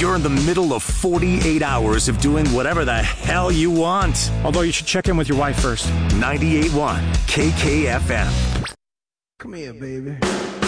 You're in the middle of 48 hours of doing whatever the hell you want. Although you should check in with your wife first. 98.1 KKFM. Come here, baby.